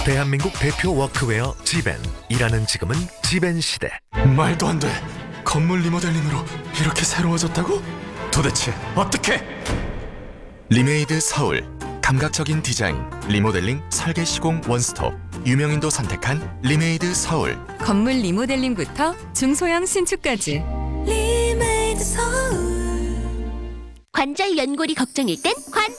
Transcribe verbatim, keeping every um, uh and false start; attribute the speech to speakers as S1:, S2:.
S1: 대한민국 대표 워크웨어 지벤. 일하는 지금은 지벤 시대.
S2: 말도 안 돼. 건물 리모델링으로 이렇게 새로워졌다고? 도대체 어떻게? 리메이드 서울. 감각적인 디자인, 리모델링, 설계 시공 원스톱. 유명인도 선택한 리메이드 서울.
S3: 건물 리모델링부터 중소형 신축까지.
S4: 리메이드 서울. 관절 연골이 걱정일 땐 관절